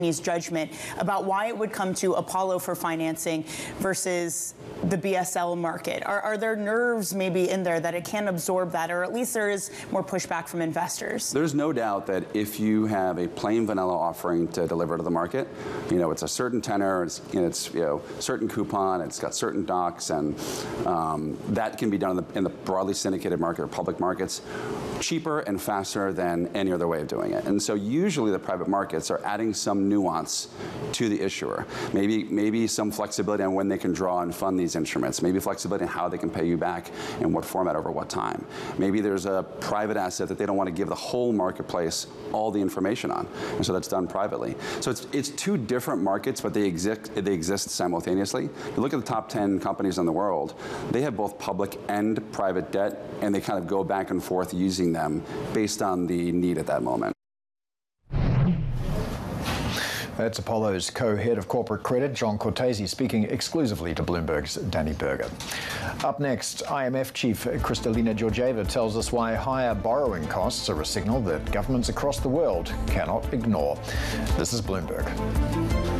judgment about why it would come to Apollo for financing versus the BSL market? Are there nerves maybe in there that it can't absorb that, or at least there is more pushback from investors? There's no doubt that if you have a plain vanilla offering to deliver to the market, it's a certain tenor, it's certain coupon, it's got certain docs, and that can be done in the broadly syndicated market or public markets cheaper and faster than any other way of doing it. And so usually the private markets are adding some nuance to the issuer. Maybe some flexibility on when they can draw and fund these instruments. Maybe flexibility on how they can pay you back, in what format, over what time. Maybe there's a private asset that they don't want to give the whole marketplace all the information on, and so that's done privately. So it's two different markets, but they exist simultaneously. If you look at the top 10 companies in the world, they have both public and private debt, and they kind of go back and forth using them based on the need at that moment. That's Apollo's co-head of corporate credit, John Cortese, speaking exclusively to Bloomberg's Danny Berger. Up next, IMF chief Kristalina Georgieva tells us why higher borrowing costs are a signal that governments across the world cannot ignore. This is Bloomberg.